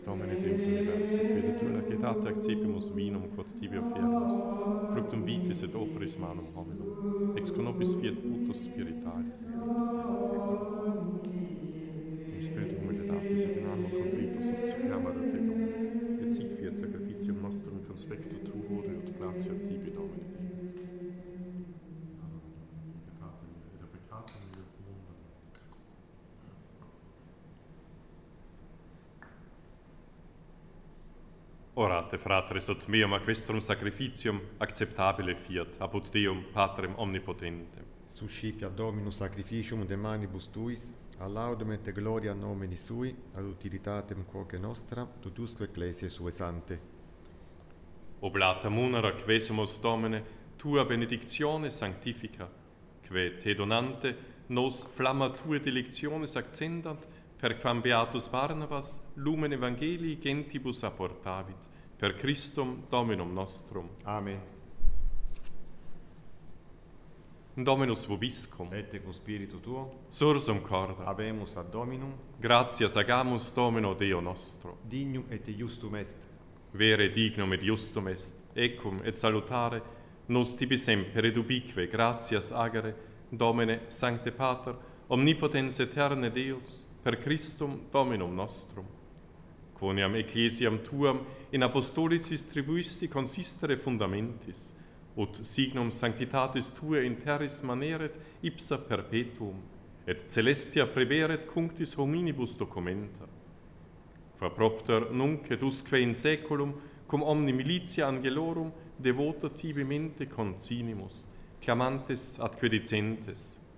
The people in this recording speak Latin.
Domini Deus universi, quid tu lacedate accepimus vinum quod tibi offerimus, fructum vitis et operis manum hominum, ex conopis fiat putus spiritualis. In spiritu humilitatis et in animo contritus us suppliam ad te, Domine, et sic fiat sacrificium nostrum conspectu tu hodie ut gratia tibi, Domine Deus. Et peccatum et mundum. Orate, fratres, ut meum ac vestrum sacrificium acceptabile fiat, apud Deum, Patrem omnipotentem. Suscipia Dominus sacrificium de manibus tuis, a laudem et gloria nomini sui, ad utilitatem quoque nostra, tutusque ecclesiae sue sante. Oblata munera quesumus Domine, tua benedictione sanctifica, que te donante nos flamma tue delectiones accendant, per quam beatus Barnabas lumen evangelii gentibus apportavit, per Christum Dominum nostrum. Amen. Dominus vobiscum, Et cum spiritu tuo, sursum corda, habemus ad Dominum, gratias agamus Domino Deo nostro, dignum et justum est. vere dignum et justum est, ecum et salutare, nos tibi semper et ubique gratias agere, Domine Sancte Pater, omnipotens eterne Deus, per Christum Dominum nostrum. Quoniam ecclesiam tuam in apostolicis tribuisti consistere fundamentis, ut signum sanctitatis tuae in terris maneret ipsa perpetuum, et celestia preveret cunctis hominibus documenta. Qua propter nunc et usque in saeculum, cum omni militia angelorum, devota tibi mente consinimus, clamantes atque dicentes,